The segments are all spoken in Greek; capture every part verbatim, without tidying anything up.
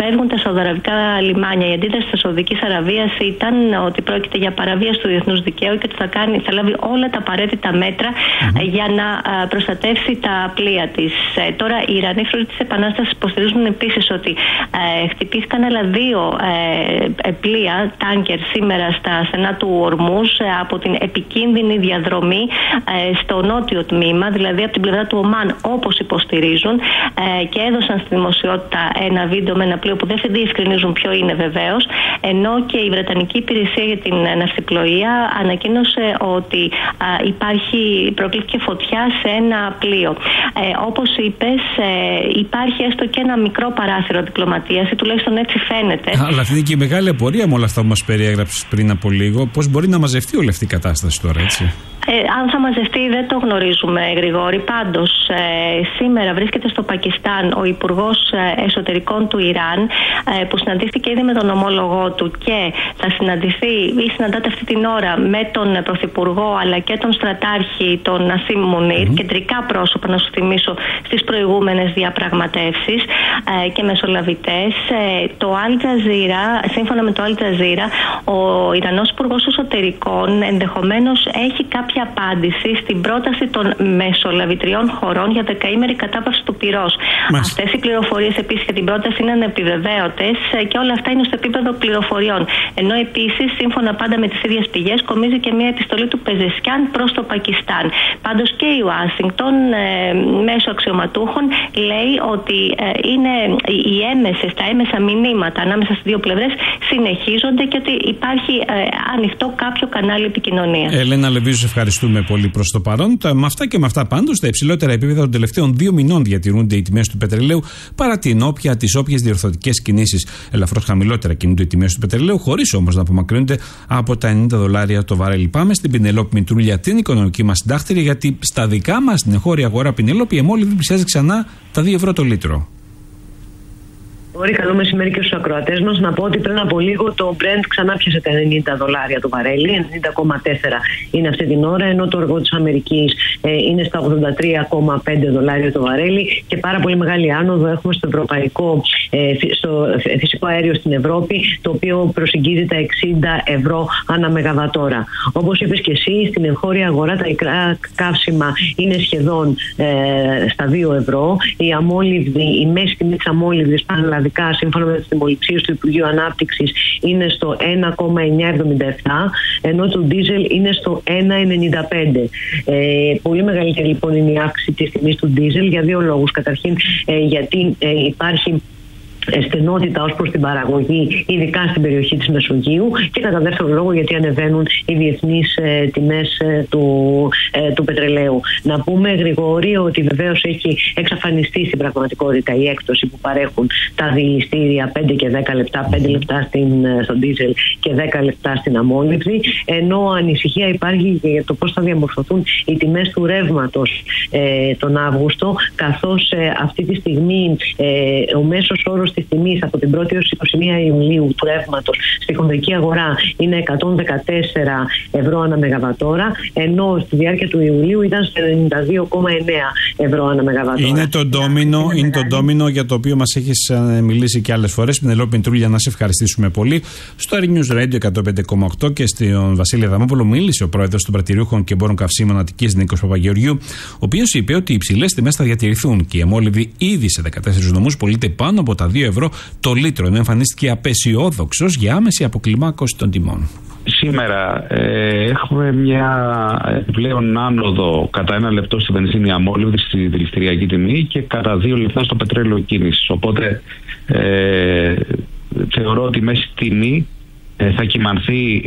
φεύγουν τα σαουδαραβικά λιμάνια. Η αντίδραση της Σαουδικής Αραβίας ήταν ότι πρόκειται για παραβίαση του διεθνούς δικαίου και ότι θα, κάνει, θα λάβει όλα τα απαραίτητα μέτρα mm-hmm. για να προστατεύσει τα πλοία της. Τώρα, οι Ιρανοί φρουροί της Επανάστασης υποστηρίζουν επίσης ότι ε, χτυπήθηκαν άλλα δύο ε, πλοία, τάνκερ, σήμερα στα στενά του Ορμούζ ε, από την επικίνδυνη διαδρομή ε, στο νότιο τμήμα, δηλαδή από την πλευρά του Ομάν, όπως υποστηρίζουν, ε, και έδωσαν στη δημοσιότητα ένα βίντεο με ένα πλοίο που δεν διευκρινίζουν ποιο είναι βεβαίως, ενώ και η Βρετανική Υπηρεσία για την Ναυσιπλοεία ανακοίνωσε ότι α, υπάρχει, προκλήθηκε φωτιά σε ένα πλοίο. Ε, όπως είπες, ε, υπάρχει έστω και ένα μικρό παράθυρο διπλωματίας, ή τουλάχιστον έτσι φαίνεται. Αλλά αυτή είναι και η μεγάλη απορία με όλα αυτά που μας περιέγραψες πριν από λίγο. Πώς μπορεί να μαζευτεί όλη αυτή η κατάσταση τώρα, έτσι? Ε, αν θα μαζευτεί δεν το γνωρίζουμε, Γρηγόρη. Πάντως, ε, σήμερα βρίσκεται στο Πακιστάν ο Υπουργός Εσωτερικών του Ιράν, ε, που συναντήθηκε ήδη με τον ομόλογό του και θα συναντηθεί ή συναντάται αυτή την ώρα με τον Πρωθυπουργό αλλά και τον στρατάρχη, τον Νασίμ Μουνίρ, mm-hmm. κεντρικά πρόσωπα, να σου θυμίσω, στις προηγούμενες διαπραγματεύσεις ε, και μεσολαβητές. Ε, το Al Jazeera, σύμφωνα με το Al Jazeera, ο Ιρανός Υπουργός Εσωτερικών ενδεχομένως έχει κάποια απάντηση στην πρόταση των μεσολαβητριών χωρών για δεκαήμερη κατάπαυση του πυρός. Αυτές οι πληροφορίες επίσης και την πρόταση είναι ανεπιβεβαίωτες και όλα αυτά είναι στο επίπεδο πληροφοριών. Ενώ επίσης, σύμφωνα πάντα με τις ίδιες πηγές, κομίζει και μια επιστολή του Πεζεσκιάν προς το Πακιστάν. Πάντως και η Ουάσιγκτον, ε, μέσω αξιωματούχων, λέει ότι ε, είναι οι έμεσες, τα έμεσα μηνύματα ανάμεσα στις δύο πλευρές συνεχίζονται και ότι υπάρχει ε, ανοιχτό κάποιο κανάλι επικοινωνίας. Ελένα Λεβίζου, ευχαριστούμε πολύ προς το παρόν. Με αυτά και με αυτά πάντως, τα υψηλότερα επίπεδα των τελευταίων δύο μηνών διατηρούνται οι τιμές του πετρελαίου, παρά την όποια τις όποιες διορθωτικές κινήσεις. Ελαφρώς χαμηλότερα κινούνται οι τιμές του πετρελαίου, χωρίς όμως να απομακρύνονται από τα ενενήντα δολάρια το βαρέλι. Πάμε στην Πινελόπη Μητρούλια, την οικονομική μας συντάκτηρια, γιατί στα δικά μας στην εγχώρια αγορά, Πινελόπη, η εμόλυβδη πλησιάζει ξανά τα δύο ευρώ το λίτρο. Μπορεί, καλό μεσημέρι και στους ακροατές μας. Να πω ότι πριν από λίγο το Brent ξανά πιάσε τα ενενήντα δολάρια το βαρέλι, ενενήντα κόμμα τέσσερα είναι αυτή την ώρα, ενώ το οργό της Αμερικής ε, είναι στα ογδόντα τρία κόμμα πέντε δολάρια το βαρέλι, και πάρα πολύ μεγάλη άνοδο έχουμε στο ευρωπαϊκό, ε, στο φυσικό αέριο στην Ευρώπη, το οποίο προσεγγίζει τα εξήντα ευρώ ανά μεγαβατόρα. Όπως είπες και εσύ, στην εγχώρια αγορά τα ικρά καύσιμα είναι σχεδόν ε, στα δύο ευρώ. Η αμόλυβδη, η μέση τιμή της αμόλυβδης σύμφωνα με τις τιμοληψίες του Υπουργείου Ανάπτυξης είναι στο ένα κόμμα εννιακόσια εβδομήντα επτά, ενώ το ντίζελ είναι στο ένα κόμμα ενενήντα πέντε. Ε, πολύ μεγαλύτερη λοιπόν είναι η αύξηση της τιμής του ντίζελ για δύο λόγους. Καταρχήν ε, γιατί ε, υπάρχει στενότητα ως προς την παραγωγή, ειδικά στην περιοχή της Μεσογείου, και κατά δεύτερο λόγο γιατί ανεβαίνουν οι διεθνείς ε, τιμές ε, του, ε, του πετρελαίου. Να πούμε, Γρηγόρη, ότι βεβαίως έχει εξαφανιστεί στην πραγματικότητα η έκπτωση που παρέχουν τα διηληστήρια πέντε και δέκα λεπτά, πέντε λεπτά στην, στον ντίζελ και δέκα λεπτά στην αμόλυβδη, ενώ ανησυχία υπάρχει για το πώς θα διαμορφωθούν οι τιμές του ρεύματος ε, τον Αύγουστο, καθώς ε, αυτή τη στιγμή ε, ο μέσος όρος της τιμής από την πρώτη έως είκοσι μία Ιουλίου του ρεύματος στη χονδρική αγορά είναι εκατόν δεκατέσσερα ευρώ ανά μεγαβατόρα, ενώ στη διάρκεια του Ιουλίου ήταν στο ενενήντα δύο κόμμα εννέα ευρώ ανά μεγαβατόρα. Είναι το ντόμινο, είναι το ντόμινο για το οποίο μας έχεις μιλήσει και άλλες φορές. Πινελόπη Μητρούλια, να σε ευχαριστήσουμε πολύ. Στο Air News Radio εκατόν πέντε κόμμα οκτώ και στον Βασίλη Αδαμόπουλο μίλησε ο πρόεδρος των πρατηριούχων και εμπόρων καυσίμων Αττικής, Νίκος Παπαγεωργιού, ο οποίος είπε ότι οι υψηλές τιμές θα διατηρηθούν και η αμόλυβδη ήδη σε δεκατέσσερις νομούς πωλείται πάνω από τα δύο ευρώ το λίτρο, ενώ εμφανίστηκε απεσιόδοξος για άμεση αποκλιμάκωση των τιμών. Σήμερα ε, έχουμε μια πλέον άνοδο κατά ένα λεπτό στη βενζίνη αμόλυβδη στη δηληστηριακή τιμή και κατά δύο λεπτά στο πετρέλαιο κίνησης. Οπότε ε, θεωρώ ότι η μέση τιμή ε, θα κυμανθεί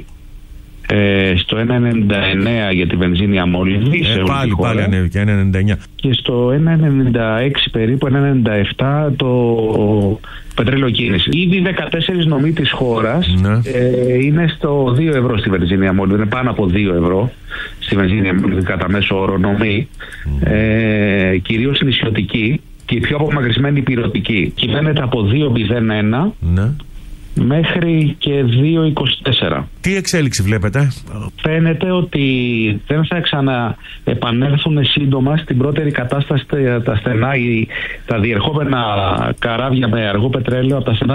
Ε, στο ένα κόμμα ενενήντα εννέα για τη βενζίνη αμόλυβδη. Ε, πάλι, πάλι ανέβηκε, ένα κόμμα ενενήντα εννέα. Και στο ένα κόμμα ενενήντα έξι περίπου, ένα κόμμα ενενήντα επτά το πετρέλαιο κίνηση. Ήδη δεκατέσσερις νομοί της χώρας ναι. ε, είναι στο δύο ευρώ στη βενζίνη αμόλυβδη. Είναι πάνω από δύο ευρώ στη βενζίνη αμόλυβδη κατά μέσο όρο νομοί. Mm. Ε, κυρίως νησιωτική και η πιο απομακρυσμένη υπηρετική. Κυμαίνεται από δύο κόμμα μηδέν ένα ναι. μέχρι και δύο κόμμα είκοσι τέσσερα. Τι εξέλιξη βλέπετε? Φαίνεται ότι δεν θα ξαναεπανέλθουν σύντομα στην πρώτερη κατάσταση τα στενά ή τα διερχόμενα καράβια με αργό πετρέλαιο από τα στενά